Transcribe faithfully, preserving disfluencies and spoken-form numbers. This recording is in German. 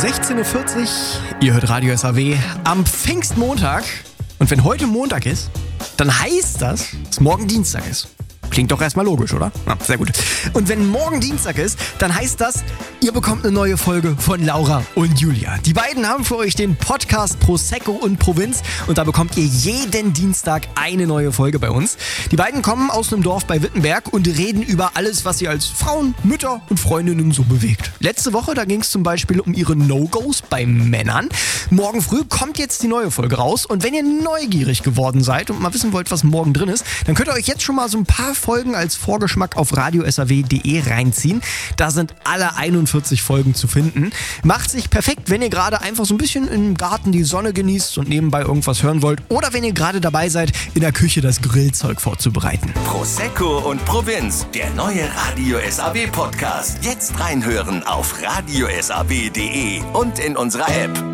sechzehn Uhr vierzig, ihr hört Radio S A W am Pfingstmontag. Und wenn heute Montag ist, dann heißt das, dass morgen Dienstag ist. Klingt doch erstmal logisch, oder? Ja, sehr gut. Und wenn morgen Dienstag ist, dann heißt das, ihr bekommt eine neue Folge von Laura und Julia. Die beiden haben für euch den Podcast Prosecco und Provinz und da bekommt ihr jeden Dienstag eine neue Folge bei uns. Die beiden kommen aus einem Dorf bei Wittenberg und reden über alles, was sie als Frauen, Mütter und Freundinnen so bewegt. Letzte Woche, da ging es zum Beispiel um ihre No-Gos bei Männern. Morgen früh kommt jetzt die neue Folge raus und wenn ihr neugierig geworden seid und mal wissen wollt, was morgen drin ist, dann könnt ihr euch jetzt schon mal so ein paar Folgen als Vorgeschmack auf radio s a w punkt d e reinziehen. Da sind alle einundvierzig Folgen zu finden. Macht sich perfekt, wenn ihr gerade einfach so ein bisschen im Garten die Sonne genießt und nebenbei irgendwas hören wollt oder wenn ihr gerade dabei seid, in der Küche das Grillzeug vorzubereiten. Prosecco und Provinz, der neue Radio S A W Podcast. Jetzt reinhören auf radio s a w punkt d e und in unserer App.